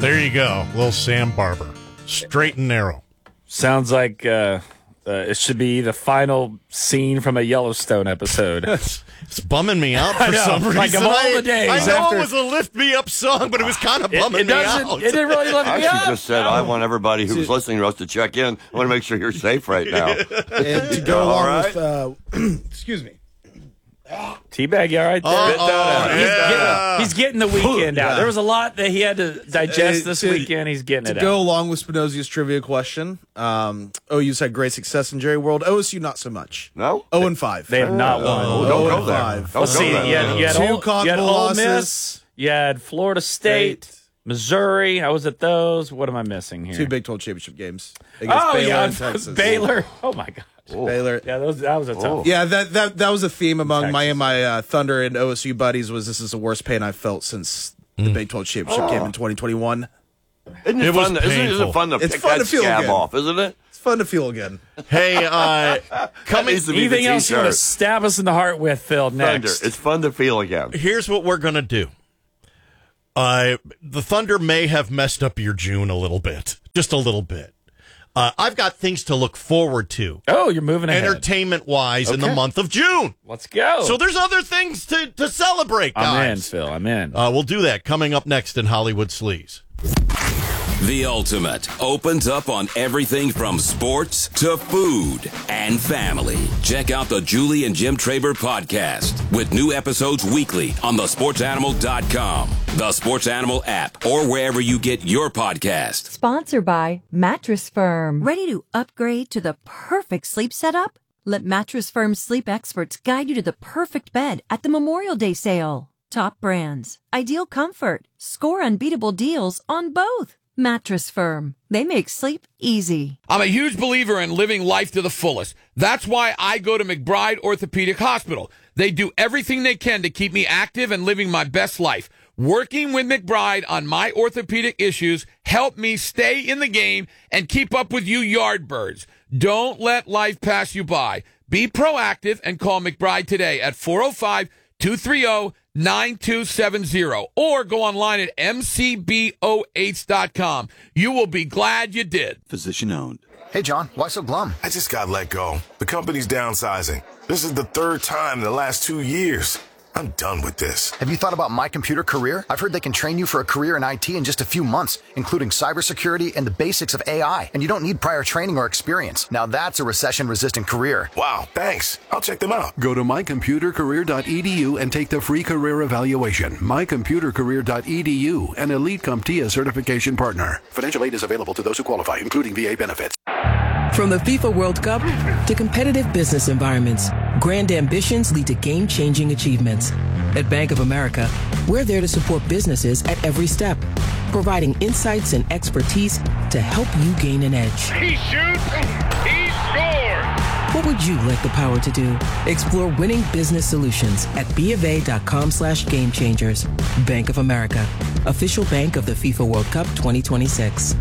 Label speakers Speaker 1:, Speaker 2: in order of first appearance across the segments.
Speaker 1: There you go. Little Sam Barber. Straight and narrow.
Speaker 2: Sounds like it should be the final scene from a Yellowstone episode.
Speaker 1: It's bumming me out for some reason.
Speaker 2: Like of all the days.
Speaker 1: I know it was a lift me up song, but it was kind of bumming me out.
Speaker 2: It didn't really lift me up.
Speaker 3: I just said I want everybody who's listening to us to check in. I want to make sure you're safe right now.
Speaker 4: And to go along with, excuse me.
Speaker 2: Teabag, you all right there? He's getting the weekend out. There was a lot that he had to digest this weekend. He's getting it out.
Speaker 4: To go along with Spinozia's trivia question, OU's had great success in Jerry World. OSU, not so much.
Speaker 3: No?
Speaker 4: 0-5.
Speaker 2: They have not won.
Speaker 3: Don't go there.
Speaker 2: Let's see. You had Ole Miss. You had Florida State. Missouri, I was at those. What am I missing here?
Speaker 4: 2 Big 12 championship games against Baylor and Texas.
Speaker 2: Baylor. Oh my God.
Speaker 4: Baylor.
Speaker 2: Yeah, that was a tough.
Speaker 4: Yeah, that was a theme among my Thunder and OSU buddies. Was this is the worst pain I've felt since the Big 12 championship game in 2021.
Speaker 3: Isn't it fun? Isn't it fun to pick that scab off? Isn't it?
Speaker 4: It's fun to feel again.
Speaker 1: Hey,
Speaker 2: anything else you want to stab us in the heart with, Phil? Next,
Speaker 3: Thunder. It's fun to feel again.
Speaker 1: Here's what we're gonna do. The Thunder may have messed up your June a little bit, just a little bit. I've got things to look forward to.
Speaker 2: Oh, you're moving ahead.
Speaker 1: Entertainment-wise in the month of June.
Speaker 2: Let's go.
Speaker 1: So there's other things to celebrate, guys.
Speaker 2: I'm in, Phil. I'm in.
Speaker 1: We'll do that coming up next in Hollywood Sleaze.
Speaker 5: The Ultimate opens up on everything from sports to food and family. Check out the Julie and Jim Traber podcast with new episodes weekly on thesportsanimal.com, the Sports Animal app, or wherever you get your podcast.
Speaker 6: Sponsored by Mattress Firm. Ready to upgrade to the perfect sleep setup? Let Mattress Firm's sleep experts guide you to the perfect bed at the Memorial Day sale. Top brands, ideal comfort, score unbeatable deals on both. Mattress Firm. They make sleep easy.
Speaker 7: I'm a huge believer in living life to the fullest. That's why I go to McBride Orthopedic Hospital. They do everything they can to keep me active and living my best life. Working with McBride on my orthopedic issues help me stay in the game and keep up with you yardbirds. Don't let life pass you by. Be proactive and call McBride today at 405-230-9270 or go online at mcboh.com. You will be glad you did.
Speaker 8: Physician owned.
Speaker 9: Hey, John, why so glum?
Speaker 10: I just got let go. The company's downsizing. This is the 3rd time in the last 2 years. I'm done with this.
Speaker 9: Have you thought about My Computer Career? I've heard they can train you for a career in IT in just a few months, including cybersecurity and the basics of AI. And you don't need prior training or experience. Now that's a recession-resistant career.
Speaker 10: Wow, thanks. I'll check them out.
Speaker 11: Go to mycomputercareer.edu and take the free career evaluation. mycomputercareer.edu, an Elite CompTIA certification partner. Financial aid is available to those who qualify, including VA benefits.
Speaker 12: From the FIFA World Cup to competitive business environments, grand ambitions lead to game-changing achievements. At Bank of America, we're there to support businesses at every step, providing insights and expertise to help you gain an edge.
Speaker 13: He shoots, he scores!
Speaker 12: What would you like the power to do? Explore winning business solutions at BofA.com/gamechangers. Bank of America, official bank of the FIFA World Cup 2026.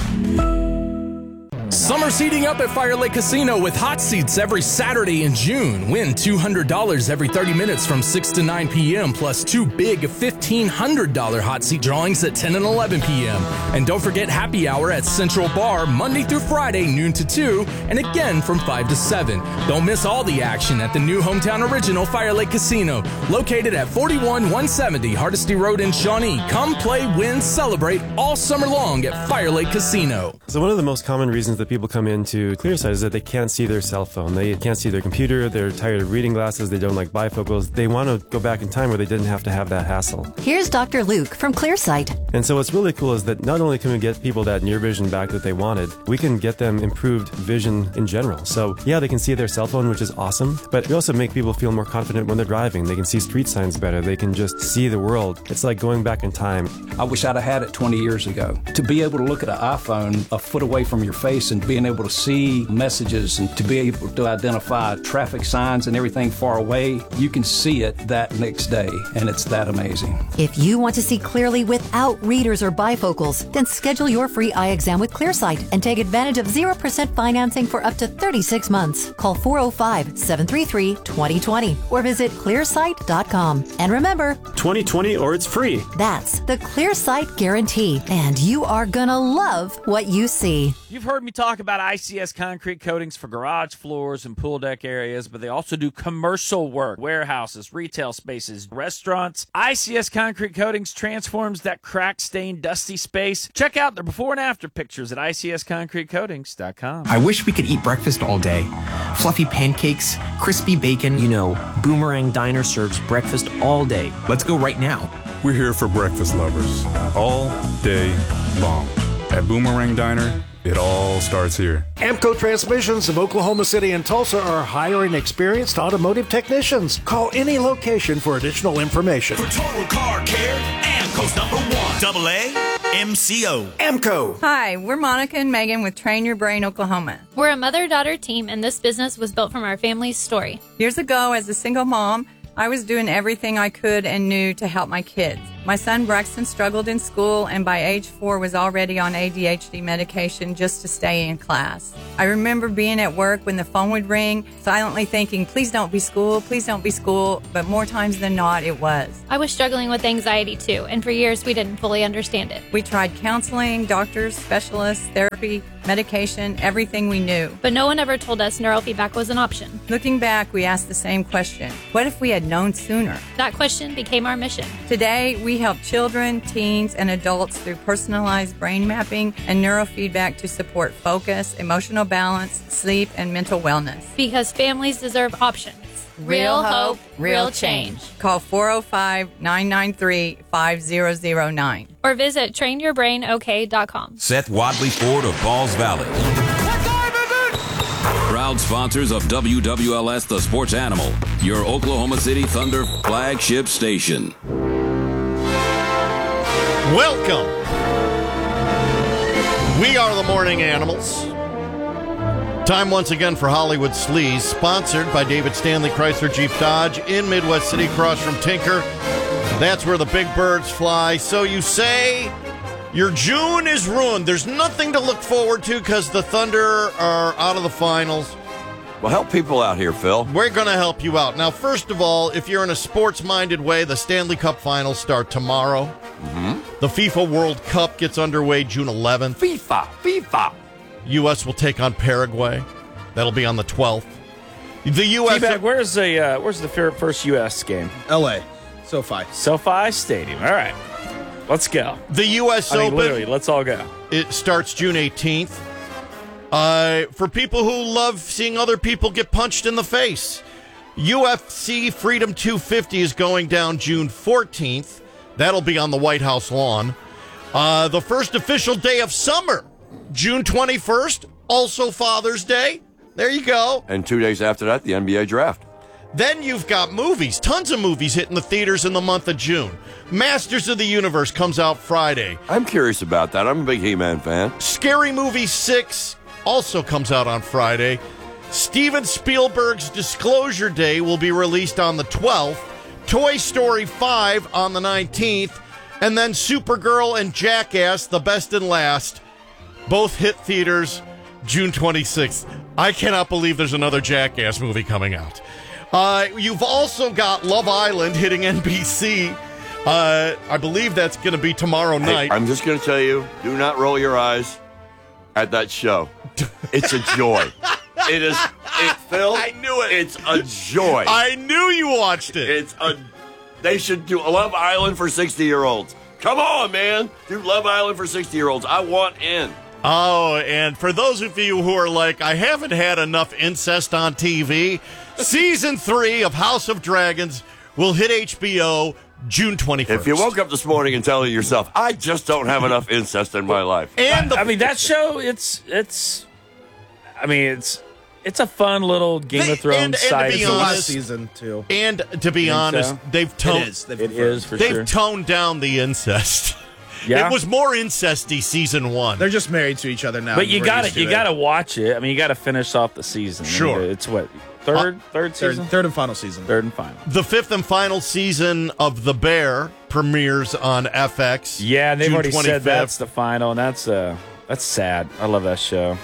Speaker 14: Summer's heating up at Fire Lake Casino with hot seats every Saturday in June. Win $200 every 30 minutes from 6 to 9 p.m. plus 2 big $1,500 hot seat drawings at 10 and 11 p.m. And don't forget happy hour at Central Bar Monday through Friday, noon to 2, and again from 5 to 7. Don't miss all the action at the new hometown original Fire Lake Casino, located at 41170 Hardesty Road in Shawnee. Come play, win, celebrate all summer long at Fire Lake Casino.
Speaker 15: So one of the most common reasons that people come into Clearsight is that they can't see their cell phone. They can't see their computer. They're tired of reading glasses. They don't like bifocals. They want to go back in time where they didn't have to have that hassle.
Speaker 16: Here's Dr. Luke from Clearsight.
Speaker 15: And so what's really cool is that not only can we get people that near vision back that they wanted, we can get them improved vision in general. So yeah, they can see their cell phone, which is awesome, but we also make people feel more confident when they're driving. They can see street signs better. They can just see the world. It's like going back in time.
Speaker 17: I wish I'd have had it 20 years ago. To be able to look at an iPhone a foot away from your face
Speaker 8: and being able to see messages and to be able to identify traffic signs and everything far away, you can see it that next day, and it's that amazing.
Speaker 16: If you want to see clearly without readers or bifocals, then schedule your free eye exam with ClearSight and take advantage of 0% financing for up to 36 months. Call 405-733-2020 or visit clearsight.com. And remember,
Speaker 15: 2020 or it's free.
Speaker 16: That's the ClearSight guarantee, and you are gonna love what you see.
Speaker 2: You've heard me talk about ICS concrete coatings for garage floors and pool deck areas, but they also do commercial work, warehouses, retail spaces, restaurants. ICS concrete coatings transforms that cracked, stained, dusty space. Check out their before and after pictures at ICSconcretecoatings.com.
Speaker 17: I wish we could eat breakfast all day. Fluffy pancakes, crispy bacon. You know, Boomerang Diner serves breakfast all day. Let's go right now.
Speaker 18: We're here for breakfast lovers all day long. At Boomerang Diner, it all starts here.
Speaker 19: Amco Transmissions of Oklahoma City and Tulsa are hiring experienced automotive technicians. Call any location for additional information.
Speaker 20: For total car care, Amco's #1. AAMCO.
Speaker 19: Amco.
Speaker 21: Hi, we're Monica and Megan with Train Your Brain Oklahoma.
Speaker 22: We're a mother-daughter team, and this business was built from our family's story.
Speaker 21: Years ago, as a single mom, I was doing everything I could and knew to help my kids. My son Braxton struggled in school and by age 4 was already on ADHD medication just to stay in class. I remember being at work when the phone would ring, silently thinking, please don't be school, but more times than not, it was.
Speaker 22: I was struggling with anxiety too, and for years we didn't fully understand it.
Speaker 21: We tried counseling, doctors, specialists, therapy, medication, everything we knew.
Speaker 22: But no one ever told us neurofeedback was an option.
Speaker 21: Looking back, we asked the same question. What if we had known sooner?
Speaker 22: That question became our mission.
Speaker 21: Today, we help children, teens, and adults through personalized brain mapping and neurofeedback to support focus, emotional balance, sleep, and mental wellness.
Speaker 22: Because families deserve options. Real hope, real change.
Speaker 21: Call 405-993-5009.
Speaker 22: Or visit trainyourbrainok.com.
Speaker 5: Seth Wadley Ford of Balls Valley. Proud sponsors of WWLS The Sports Animal, your Oklahoma City Thunder flagship station.
Speaker 1: Welcome. We are the Morning Animals. Time once again for Hollywood Sleaze, sponsored by David Stanley Chrysler Jeep Dodge in Midwest City, across from Tinker. That's where the big birds fly. So you say your June is ruined. There's nothing to look forward to because the Thunder are out of the finals.
Speaker 3: Well, help people out here, Phil.
Speaker 1: We're going to help you out. Now, first of all, if you're in a sports-minded way, the Stanley Cup finals start tomorrow.
Speaker 3: Mm-hmm.
Speaker 1: The FIFA World Cup gets underway June 11th.
Speaker 3: FIFA.
Speaker 1: U.S. will take on Paraguay. That'll be on the 12th. The U.S.
Speaker 2: T-Bag, where's the first U.S. game?
Speaker 4: L.A. SoFi
Speaker 2: Stadium. All right. Let's go.
Speaker 1: The U.S. Open.
Speaker 2: Literally, let's all go.
Speaker 1: It starts June 18th. For people who love seeing other people get punched in the face, UFC Freedom 250 is going down June 14th. That'll be on the White House lawn. The first official day of summer, June 21st, also Father's Day. There you go.
Speaker 3: And 2 days after that, the NBA draft.
Speaker 1: Then you've got movies. Tons of movies hitting the theaters in the month of June. Masters of the Universe comes out Friday.
Speaker 3: I'm curious about that. I'm a big He-Man fan.
Speaker 1: Scary Movie 6 also comes out on Friday. Steven Spielberg's Disclosure Day will be released on the 12th. Toy Story 5 on the 19th. And then Supergirl and Jackass, The Best and Last, both hit theaters June 26th. I cannot believe there's another Jackass movie coming out. You've also got Love Island hitting NBC. I believe that's going to be tomorrow night.
Speaker 3: I'm just going to tell you, do not roll your eyes at that show. It's a joy. Phil,
Speaker 1: I knew it.
Speaker 3: It's a joy.
Speaker 1: I knew you watched it.
Speaker 3: They should do a Love Island for 60-year-olds. Come on, man. Do Love Island for 60-year-olds. I want in.
Speaker 1: Oh, and for those of you who are like, I haven't had enough incest on TV, Season 3 of House of Dragons will hit HBO June 21st.
Speaker 3: If you woke up this morning and telling yourself, I just don't have enough incest in my life.
Speaker 2: And that show, it's a fun little Game of Thrones side.
Speaker 1: To be honest,
Speaker 4: last season too.
Speaker 1: And to be honest, they've toned.
Speaker 2: It is for sure.
Speaker 1: They've toned down the incest.
Speaker 2: Yeah.
Speaker 1: It was more incesty season 1.
Speaker 4: They're just married to each other now.
Speaker 2: But you got to watch it. I mean, you got to finish off the season.
Speaker 1: Sure.
Speaker 2: I mean, it's what, third season?
Speaker 4: Third and final season.
Speaker 2: Third and final.
Speaker 1: The 5th and final season of The Bear premieres on FX.
Speaker 2: Yeah, they've
Speaker 1: June
Speaker 2: already
Speaker 1: 25th.
Speaker 2: said that's the final, and that's sad. I love that show.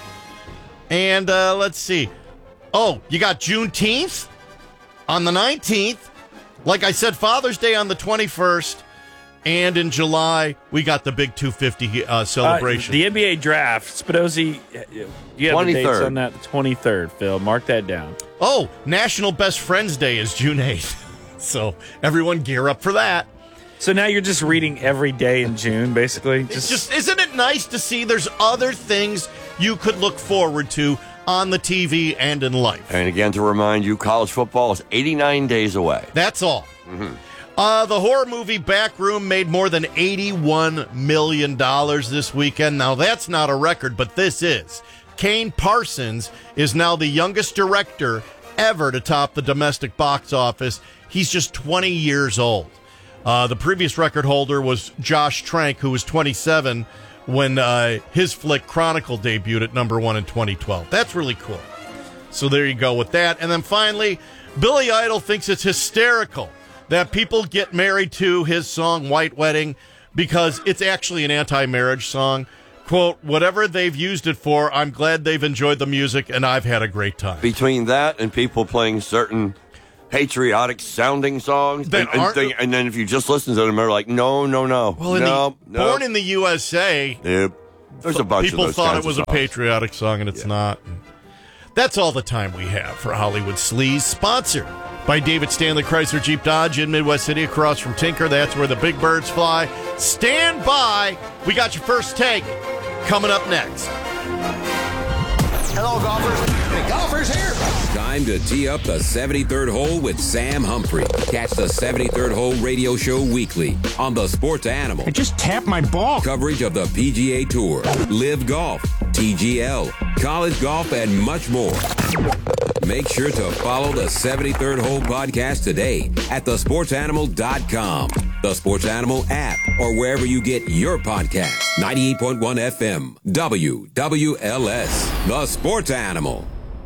Speaker 1: And let's see. Oh, you got Juneteenth on the 19th. Like I said, Father's Day on the 21st. And in July, we got the big 250 celebration.
Speaker 2: The NBA draft, Spidozzi, you have the dates on that? The 23rd, Phil. Mark that down.
Speaker 1: Oh, National Best Friends Day is June 8th. So everyone gear up for that.
Speaker 2: So now you're just reading every day in June, basically?
Speaker 1: Just isn't it nice to see there's other things you could look forward to on the TV and in life?
Speaker 3: And again, to remind you, college football is 89 days away.
Speaker 1: That's all.
Speaker 3: Mm-hmm.
Speaker 1: The horror movie Backroom made more than $81 million this weekend. Now, that's not a record, but this is. Kane Parsons is now the youngest director ever to top the domestic box office. He's just 20 years old. The previous record holder was Josh Trank, who was 27 when his flick Chronicle debuted at number 1 in 2012. That's really cool. So there you go with that. And then finally, Billy Idol thinks it's hysterical that people get married to his song White Wedding because it's actually an anti-marriage song. Quote, whatever they've used it for, I'm glad they've enjoyed the music and I've had a great time.
Speaker 3: Between that and people playing certain patriotic sounding songs, and then if you just listen to them, they're like, no.
Speaker 1: Well, Born in the USA,
Speaker 3: yep. There's a bunch
Speaker 1: people
Speaker 3: of those
Speaker 1: thought
Speaker 3: kinds
Speaker 1: it was
Speaker 3: of
Speaker 1: a patriotic song, and it's not. That's all the time we have for Hollywood Sleaze, sponsored by David Stanley Chrysler Jeep Dodge in Midwest City, across from Tinker. That's where the big birds fly. Stand by. We got your first take coming up next.
Speaker 9: Hello, golfers. The golfers here.
Speaker 5: Time to tee up the 73rd hole with Sam Humphrey. Catch the 73rd Hole radio show weekly on the Sports Animal.
Speaker 6: I just tapped my ball.
Speaker 5: Coverage of the PGA Tour, Live Golf, TGL, college golf, and much more. Make sure to follow the 73rd Hole podcast today at thesportsanimal.com, the Sports Animal app, or wherever you get your podcasts. 98.1 FM, WWLS, the Sports Animal.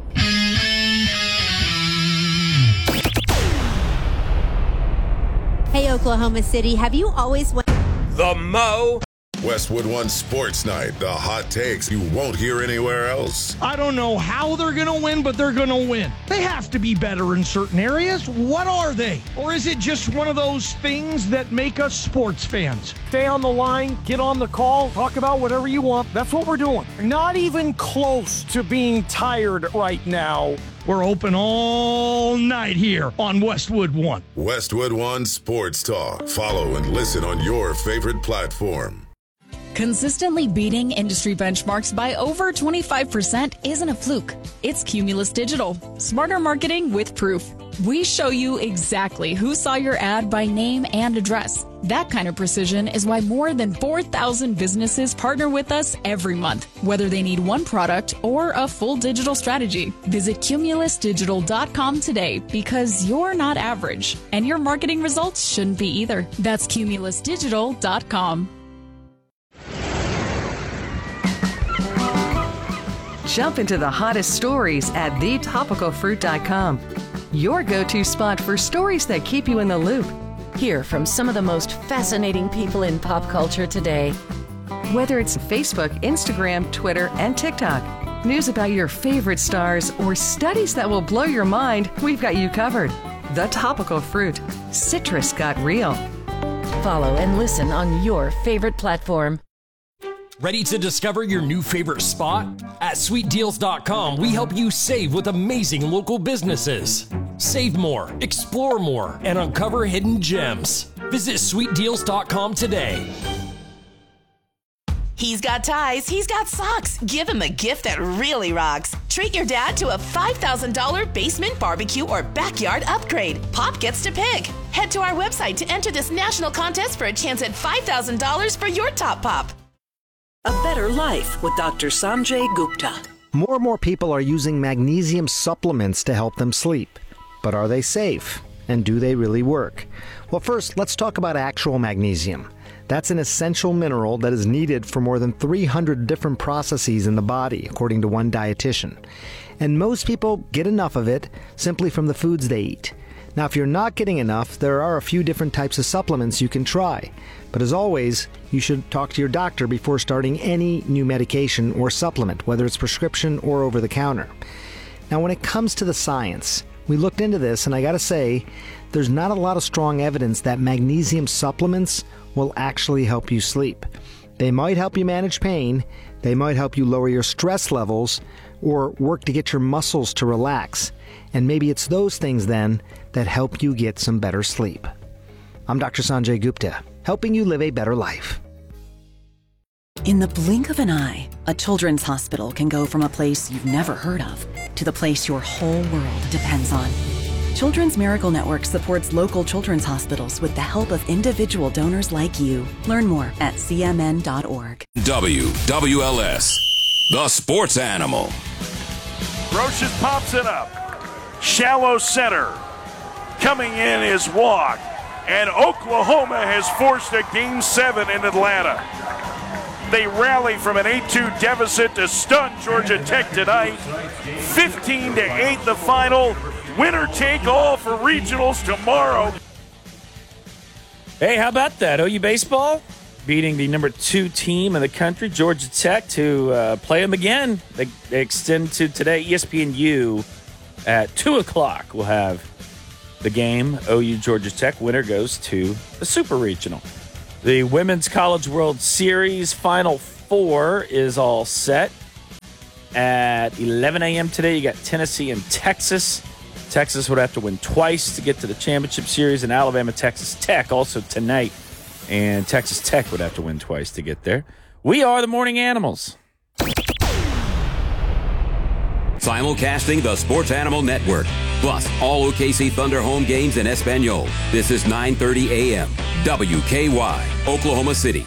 Speaker 7: Hey, Oklahoma City, have you always went
Speaker 23: the Mo?
Speaker 10: Westwood One Sports Night, the hot takes you won't hear anywhere else.
Speaker 24: I don't know how they're going to win, but they're going to win. They have to be better in certain areas. What are they? Or is it just one of those things that make us sports fans? Stay on the line, get on the call, talk about whatever you want. That's what we're doing. Not even close to being tired right now. We're open all night here on Westwood One.
Speaker 10: Westwood One Sports Talk. Follow and listen on your favorite platform.
Speaker 25: Consistently beating industry benchmarks by over 25% isn't a fluke. It's Cumulus Digital. Smarter marketing with proof. We show you exactly who saw your ad by name and address. That kind of precision is why more than 4,000 businesses partner with us every month, whether they need one product or a full digital strategy. Visit cumulusdigital.com today because you're not average, and your marketing results shouldn't be either. That's cumulusdigital.com.
Speaker 26: Jump into the hottest stories at thetopicalfruit.com. Your go-to spot for stories that keep you in the loop. Hear from some of the most fascinating people in pop culture today. Whether it's Facebook, Instagram, Twitter, and TikTok, news about your favorite stars, or studies that will blow your mind, we've got you covered. The Topical Fruit. Citrus got real. Follow and listen on your favorite platform.
Speaker 27: Ready to discover your new favorite spot? At sweetdeals.com, we help you save with amazing local businesses. Save more, explore more, and uncover hidden gems. Visit sweetdeals.com today.
Speaker 28: He's got ties, he's got socks. Give him a gift that really rocks. Treat your dad to a $5,000 basement barbecue or backyard upgrade. Pop gets to pick. Head to our website to enter this national contest for a chance at $5,000 for your top pop.
Speaker 29: A Better Life with Dr. Sanjay Gupta.
Speaker 30: More and more people are using magnesium supplements to help them sleep. But are they safe? And do they really work? Well, first, let's talk about actual magnesium. That's an essential mineral that is needed for more than 300 different processes in the body, according to one dietitian. And most people get enough of it simply from the foods they eat. Now, if you're not getting enough, there are a few different types of supplements you can try. But as always, you should talk to your doctor before starting any new medication or supplement, whether it's prescription or over the counter. Now, when it comes to the science, we looked into this, and I gotta say, there's not a lot of strong evidence that magnesium supplements will actually help you sleep. They might help you manage pain, they might help you lower your stress levels, or work to get your muscles to relax. And maybe it's those things then that help you get some better sleep. I'm Dr. Sanjay Gupta, helping you live a better life.
Speaker 6: In the blink of an eye, a children's hospital can go from a place you've never heard of to the place your whole world depends on. Children's Miracle Network supports local children's hospitals with the help of individual donors like you. Learn more at cmn.org.
Speaker 5: WWLS, the sports animal.
Speaker 8: Roches pops it up. Shallow center. Coming in is Walk. And Oklahoma has forced a Game 7 in Atlanta. They rally from an 8-2 deficit to stun Georgia Tech tonight. 15-8 the final. Winner take all for regionals tomorrow.
Speaker 2: Hey, how about that? OU baseball beating the number 2 team in the country, Georgia Tech, to play them again. They extend to today. ESPNU at 2 o'clock will have the game. OU Georgia Tech winner goes to the Super Regional. The Women's College World Series Final Four is all set. At 11 a.m. today, you got Tennessee and Texas. Texas would have to win twice to get to the championship series, and Alabama, Texas Tech also tonight. And Texas Tech would have to win twice to get there. We are the Morning Animals.
Speaker 5: Simulcasting the Sports Animal Network, plus all OKC Thunder home games in Espanol. This is 9:30 a.m. WKY, Oklahoma City.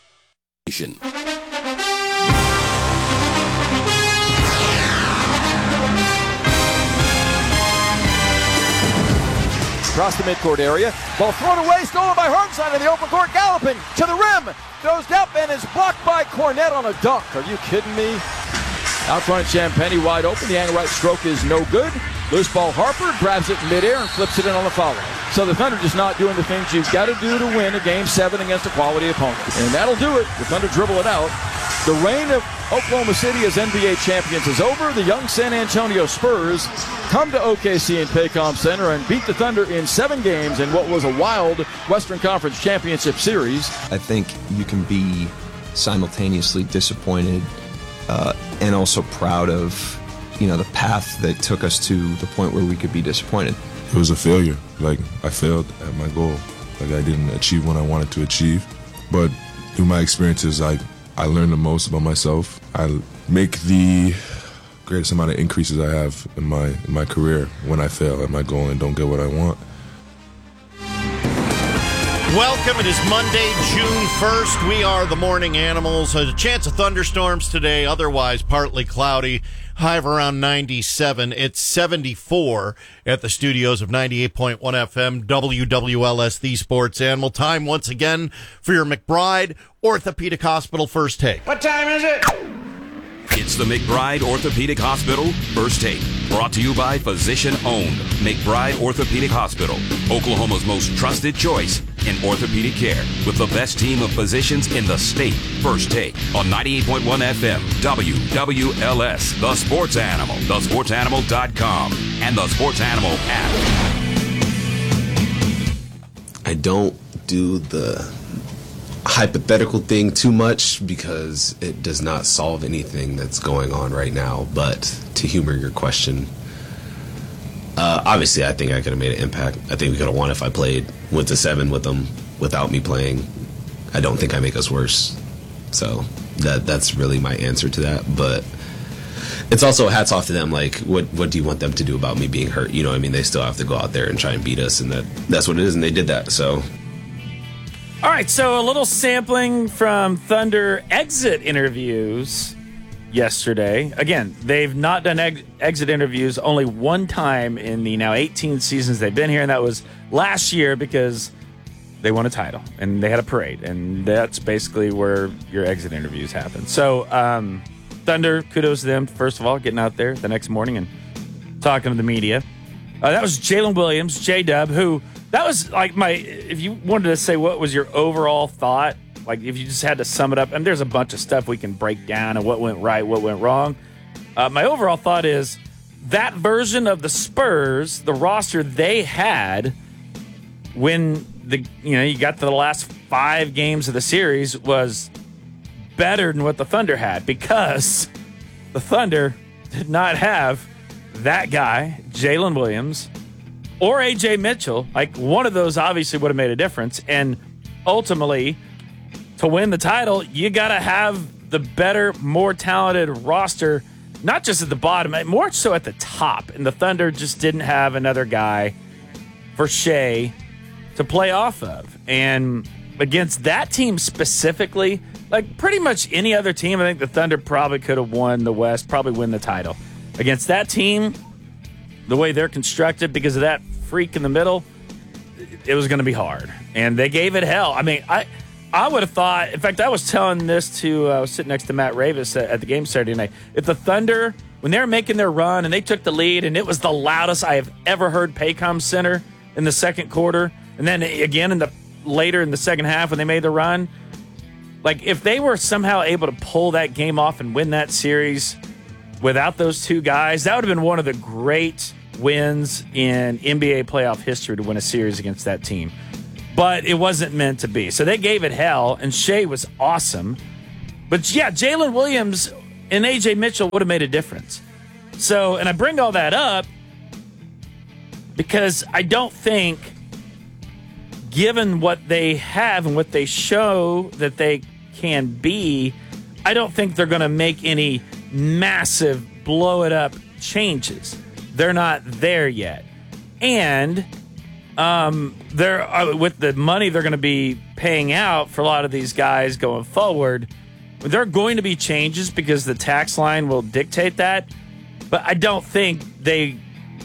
Speaker 11: Across the midcourt area. Ball thrown away, stolen by Hartenstein in the open court, galloping to the rim. Throws up and is blocked by Cornette on a dunk. Are you kidding me? Out front, Champagny wide open. The angle right stroke is no good. Loose ball, Harper grabs it in midair and flips it in on the follow. So the Thunder just not doing the things you've got to do to win a Game 7 against a quality opponent. And that'll do it. The Thunder dribble it out. The reign of Oklahoma City as NBA champions is over. The young San Antonio Spurs come to OKC and Paycom Center and beat the Thunder in 7 games in what was a wild Western Conference Championship Series.
Speaker 12: I think you can be simultaneously disappointed and also proud of, the path that took us to the point where we could be disappointed.
Speaker 13: It was a failure. I failed at my goal. I didn't achieve what I wanted to achieve. But through my experiences, I learned the most about myself. I make the greatest amount of increases I have in my career when I fail at my goal and don't get what I want.
Speaker 1: Welcome. It is Monday, June 1st. We are the Morning Animals. A chance of thunderstorms today, otherwise partly cloudy. High of around 97. It's 74 at the studios of 98.1 FM, WWLS, the Sports Animal. Time once again for your McBride Orthopedic Hospital First Take.
Speaker 8: What time is it?
Speaker 5: It's the McBride Orthopedic Hospital First Take, brought to you by physician-owned McBride Orthopedic Hospital, Oklahoma's most trusted choice in orthopedic care, with the best team of physicians in the state. First Take on 98.1 FM, WWLS, The Sports Animal, thesportsanimal.com, and the Sports Animal app.
Speaker 14: I don't do the hypothetical thing too much because it does not solve anything that's going on right now. But to humor your question, obviously I think I could have made an impact. I think we could have won if I went to 7 with them without me playing. I don't think I make us worse. So that's really my answer to that. But it's also hats off to them. What do you want them to do about me being hurt? They still have to go out there and try and beat us, and that's what it is, and they did that. So.
Speaker 2: All right, so a little sampling from Thunder exit interviews yesterday. Again, they've not done exit interviews only one time in the now 18 seasons they've been here, and that was last year because they won a title, and they had a parade, and that's basically where your exit interviews happen. So, Thunder, kudos to them, first of all, getting out there the next morning and talking to the media. That was Jalen Williams, J-Dub, who, that was like if you wanted to say what was your overall thought, like if you just had to sum it up, and there's a bunch of stuff we can break down and what went right, what went wrong. My overall thought is that version of the Spurs, the roster they had when you got to the last 5 games of the series, was better than what the Thunder had, because the Thunder did not have that guy, Jalen Williams, or A.J. Mitchell. Like, one of those obviously would have made a difference. And ultimately, to win the title, you got to have the better, more talented roster, not just at the bottom, more so at the top. And the Thunder just didn't have another guy for Shea to play off of. And against that team specifically, like pretty much any other team, I think the Thunder probably could have won the West, probably win the title. Against that team, the way they're constructed, because of that freak in the middle, it was going to be hard. And they gave it hell. I mean, I would have thought, in fact, I was telling this to, I was sitting next to Matt Ravis at the game Saturday night. If the Thunder, when they were making their run and they took the lead, and it was the loudest I have ever heard Paycom Center in the second quarter, and then again later in the second half when they made the run, like if they were somehow able to pull that game off and win that series without those two guys, that would have been one of the great wins in NBA playoff history, to win a series against that team. But it wasn't meant to be. So they gave it hell, and Shea was awesome. But yeah, Jalen Williams and A.J. Mitchell would have made a difference. So, and I bring all that up because I don't think, given what they have and what they show that they can be, I don't think they're going to make any massive blow-it-up changes. They're not there yet. And they're with the money they're going to be paying out for a lot of these guys going forward, there are going to be changes because the tax line will dictate that. But I don't think they